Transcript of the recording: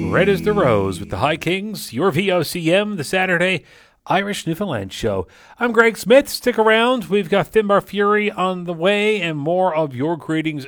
Red as the Rose with the High Kings, your VOCM, the Saturday Irish Newfoundland show. I'm Greg Smith. Stick around. We've got Finbar Fury on the way and more of your greetings